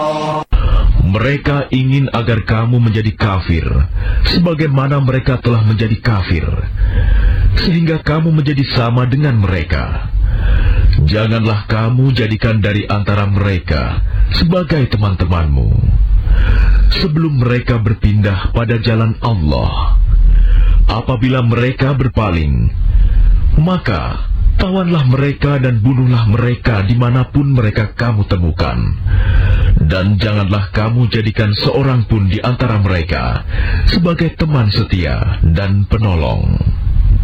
Mereka ingin agar kamu menjadi kafir, sebagaimana mereka telah menjadi kafir, sehingga kamu menjadi sama dengan mereka. Janganlah kamu jadikan dari antara mereka sebagai teman-temanmu, sebelum mereka berpindah pada jalan Allah. Apabila mereka berpaling, maka tawanlah mereka dan bunuhlah mereka dimanapun mereka kamu temukan. Dan janganlah kamu jadikan seorang pun di antara mereka sebagai teman setia dan penolong.